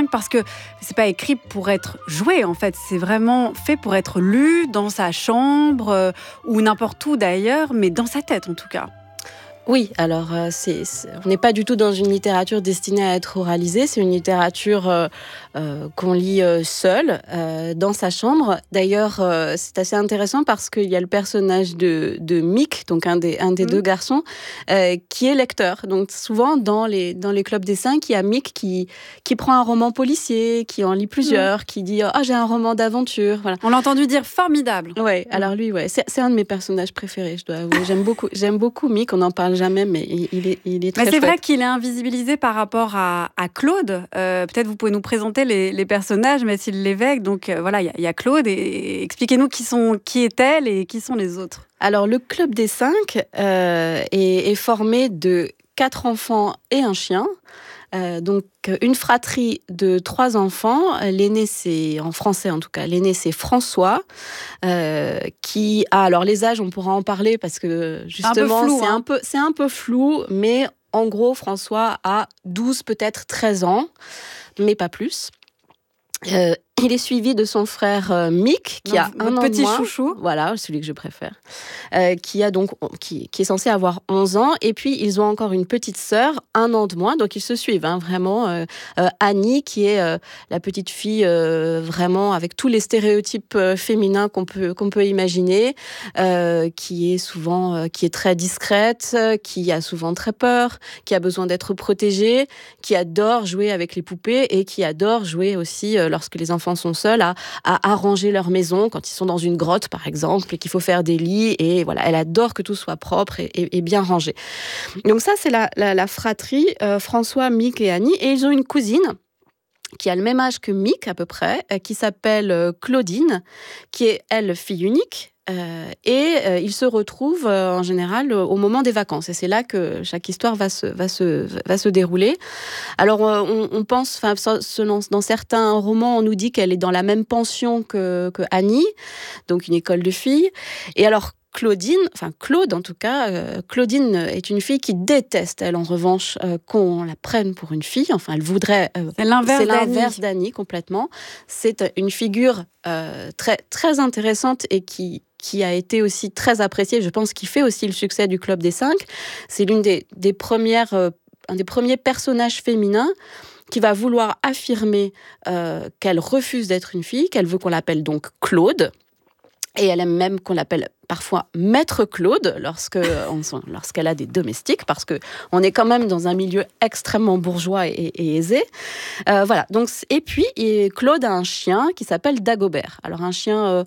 5 parce que c'est pas écrit pour être joué en fait, c'est vraiment fait pour être lu dans sa chambre ou n'importe où d'ailleurs, mais dans sa tête en tout cas. Oui, alors on n'est pas du tout dans une littérature destinée à être oralisée, c'est une littérature qu'on lit seul, dans sa chambre. D'ailleurs, c'est assez intéressant parce qu'il y a le personnage de Mick, donc un des deux garçons, qui est lecteur. Donc souvent, dans les clubs des 5, il y a Mick qui prend un roman policier, qui en lit plusieurs, qui dit « Ah, j'ai un roman d'aventure ». Voilà. On l'a entendu dire formidable. Ouais, alors lui, c'est un de mes personnages préférés, je dois avouer. J'aime beaucoup Mick, on n'en parle jamais, mais il est très chouette. C'est vrai qu'il est invisibilisé par rapport à Claude. Peut-être vous pouvez nous présenter les personnages, Mathilde Lévesque. Donc voilà, il y a Claude. Et expliquez-nous qui est-elle et qui sont les autres. Alors, le Club des 5 est formé de 4 enfants et un chien. Donc, une fratrie de 3 enfants. L'aîné, c'est, en français en tout cas, l'aîné, c'est François, qui a, alors les âges, on pourra en parler parce que justement, c'est un peu flou, mais en gros, François a 12, peut-être 13 ans, mais pas plus. Il est suivi de son frère Mick, qui a un an petit de moins. Chouchou. Voilà, celui que je préfère. Qui est censé avoir 11 ans. Et puis, ils ont encore une petite sœur, 1 an de moins. Donc, ils se suivent, vraiment. Annie, qui est la petite fille vraiment avec tous les stéréotypes féminins qu'on peut imaginer, qui est très discrète, qui a souvent très peur, qui a besoin d'être protégée, qui adore jouer avec les poupées et qui adore jouer aussi, lorsque les enfants sont seuls, à arranger leur maison quand ils sont dans une grotte par exemple et qu'il faut faire des lits, et voilà, elle adore que tout soit propre et bien rangé. Donc ça, c'est la fratrie François, Mick et Annie, et ils ont une cousine qui a le même âge que Mick à peu près, qui s'appelle Claudine, qui est elle fille unique. Ils se retrouvent en général au moment des vacances, et c'est là que chaque histoire va se dérouler. Alors on pense, dans certains romans, on nous dit qu'elle est dans la même pension que Annie, donc une école de filles. Et alors Claude en tout cas, Claudine est une fille qui déteste, elle en revanche, qu'on la prenne pour une fille. Enfin, elle voudrait. C'est l'inverse d'Annie complètement. C'est une figure très très intéressante et qui a été aussi très appréciée. Je pense qu'il fait aussi le succès du Club des 5. C'est l'une des premières, un des premiers personnages féminins qui va vouloir affirmer qu'elle refuse d'être une fille, qu'elle veut qu'on l'appelle donc Claude. Et elle aime même qu'on l'appelle parfois Maître Claude lorsqu'elle a des domestiques, parce qu'on est quand même dans un milieu extrêmement bourgeois et aisé. Voilà. Donc, et puis, Claude a un chien qui s'appelle Dagobert. Alors, un chien,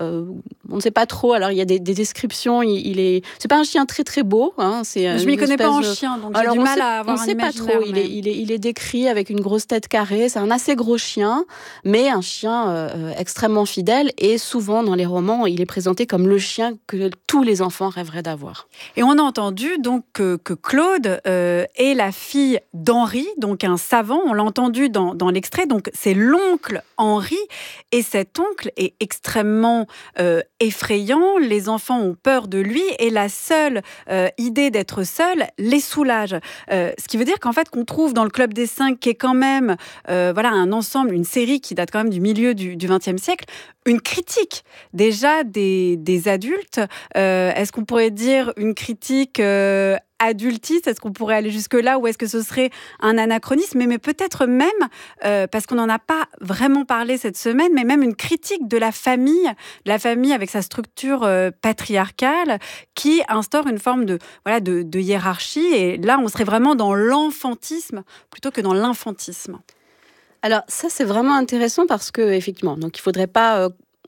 on ne sait pas trop. Alors, il y a des descriptions. C'est pas un chien très, très beau. Hein, je m'y connais pas en chien, donc j'ai du mal à avoir un imaginaire. On ne sait pas trop. Il est décrit avec une grosse tête carrée. C'est un assez gros chien, mais un chien extrêmement fidèle. Et souvent, dans les romans, il est présenté comme le chien que tous les enfants rêveraient d'avoir. Et on a entendu donc que Claude est la fille d'Henri, donc un savant. On l'a entendu dans l'extrait. Donc c'est l'oncle Henri, et cet oncle est extrêmement effrayant. Les enfants ont peur de lui, et la seule idée d'être seul les soulage. Ce qui veut dire qu'en fait, qu'on trouve dans le Club des 5, qui est quand même un ensemble, une série qui date quand même du milieu du XXe siècle, une critique déjà des adultes. Est-ce qu'on pourrait dire une critique adultiste? Est-ce qu'on pourrait aller jusque-là, ou est-ce que ce serait un anachronisme? Mais peut-être même, parce qu'on n'en a pas vraiment parlé cette semaine, mais même une critique de la famille avec sa structure patriarcale qui instaure une forme de hiérarchie. Et là, on serait vraiment dans l'enfantisme plutôt que dans l'infantisme. Alors ça, c'est vraiment intéressant parce que effectivement, donc il faudrait pas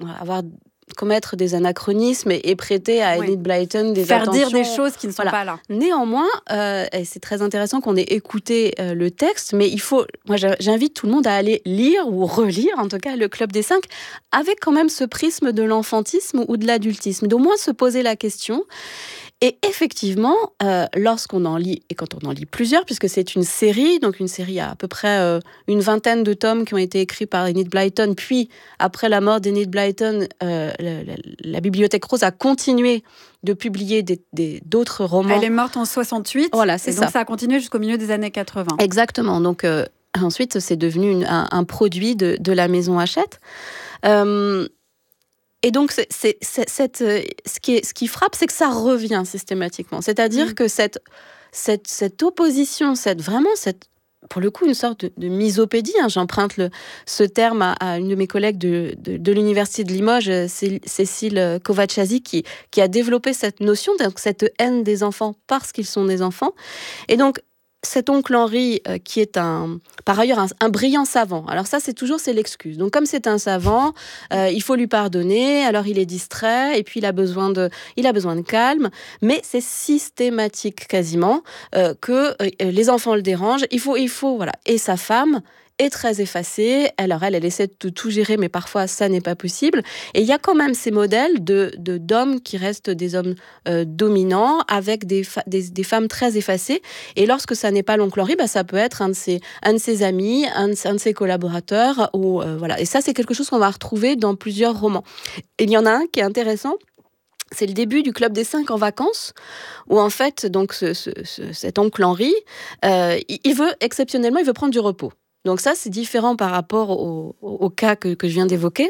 commettre des anachronismes et prêter à Enid Blyton des faire attentions. Dire des choses qui ne sont pas là. Néanmoins, et c'est très intéressant qu'on ait écouté le texte, mais j'invite tout le monde à aller lire ou relire, en tout cas, le Club des 5, avec quand même ce prisme de l'enfantisme ou de l'adultisme, d'au moins se poser la question. Et effectivement, lorsqu'on en lit, et quand on en lit plusieurs, puisque c'est une série, donc une série à peu près une vingtaine de tomes qui ont été écrits par Enid Blyton, puis après la mort d'Enid Blyton, la Bibliothèque Rose a continué de publier d'autres romans. Elle est morte en 68, voilà, c'est et donc ça a continué jusqu'au milieu des années 80. Exactement, donc Ensuite, c'est devenu un produit de la maison Hachette. Et donc, ce qui frappe, c'est que ça revient systématiquement. C'est-à-dire que cette opposition, pour le coup, une sorte de misopédie, j'emprunte ce terme à une de mes collègues de l'Université de Limoges, Cécile Kovacsiasi, qui a développé cette notion, donc cette haine des enfants parce qu'ils sont des enfants. Et donc, cet oncle Henri, qui est par ailleurs un brillant savant. Alors ça, c'est l'excuse. Donc comme c'est un savant, il faut lui pardonner. Alors il est distrait et puis il a besoin de calme. Mais c'est systématique quasiment que les enfants le dérangent. Il faut voilà. Et sa femme est très effacée. Alors elle essaie de tout gérer, mais parfois ça n'est pas possible. Et il y a quand même ces modèles d'hommes qui restent des hommes dominants avec des femmes très effacées. Et lorsque ça n'est pas l'oncle Henri, ça peut être un de ses amis, un de ses collaborateurs. Voilà. Et ça, c'est quelque chose qu'on va retrouver dans plusieurs romans. Et il y en a un qui est intéressant. C'est le début du Club des 5 en vacances, où en fait, donc cet oncle Henri, il veut prendre du repos. Donc ça, c'est différent par rapport au cas que je viens d'évoquer.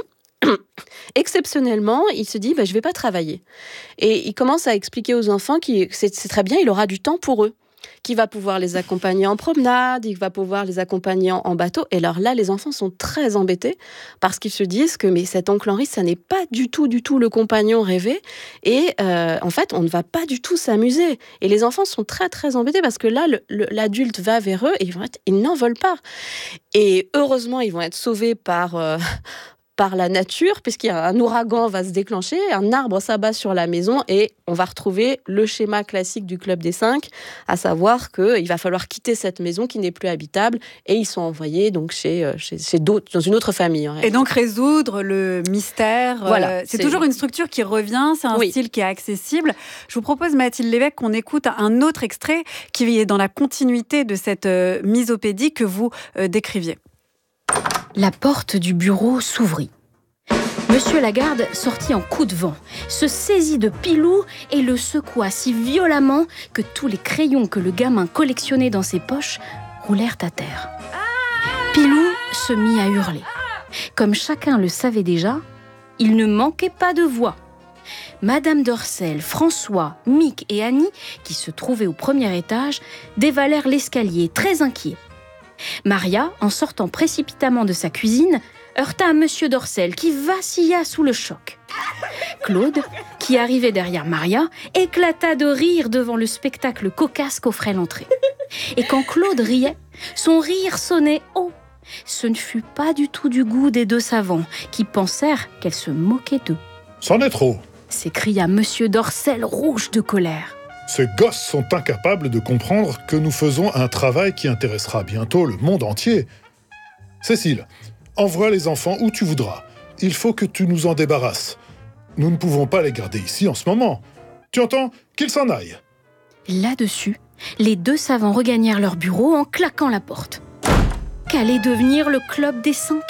Exceptionnellement, il se dit, je ne vais pas travailler. Et il commence à expliquer aux enfants que c'est très bien, il aura du temps pour eux, qu'il va pouvoir les accompagner en promenade, il va pouvoir les accompagner en bateau. Et alors là, les enfants sont très embêtés parce qu'ils se disent que mais cet oncle Henri, ça n'est pas du tout le compagnon rêvé. Et en fait, on ne va pas du tout s'amuser. Et les enfants sont très, très embêtés parce que là, l'adulte va vers eux et ils n'en veulent pas. Et heureusement, ils vont être sauvés par la nature, puisqu'un ouragan va se déclencher, un arbre s'abat sur la maison et on va retrouver le schéma classique du Club des 5, à savoir qu'il va falloir quitter cette maison qui n'est plus habitable et ils sont envoyés donc chez d'autres, dans une autre famille. Et donc résoudre le mystère, voilà, c'est toujours une structure qui revient, c'est un style qui est accessible. Je vous propose, Mathilde Lévesque, qu'on écoute un autre extrait qui est dans la continuité de cette misopédie que vous décriviez. La porte du bureau s'ouvrit. Monsieur Lagarde sortit en coup de vent, se saisit de Pilou et le secoua si violemment que tous les crayons que le gamin collectionnait dans ses poches roulèrent à terre. Pilou se mit à hurler. Comme chacun le savait déjà, il ne manquait pas de voix. Madame Dorcel, François, Mick et Annie, qui se trouvaient au premier étage, dévalèrent l'escalier très inquiets. Maria, en sortant précipitamment de sa cuisine, heurta Monsieur Dorcel qui vacilla sous le choc. Claude, qui arrivait derrière Maria, éclata de rire devant le spectacle cocasse qu'offrait l'entrée. Et quand Claude riait, son rire sonnait haut. Ce ne fut pas du tout du goût des deux savants qui pensèrent qu'elle se moquait d'eux. « C'en est trop !» s'écria Monsieur Dorcel rouge de colère. Ces gosses sont incapables de comprendre que nous faisons un travail qui intéressera bientôt le monde entier. Cécile, envoie les enfants où tu voudras. Il faut que tu nous en débarrasses. Nous ne pouvons pas les garder ici en ce moment. Tu entends ? Qu'ils s'en aillent. Là-dessus, les deux savants regagnèrent leur bureau en claquant la porte. Qu'allait devenir le Club des 5 ?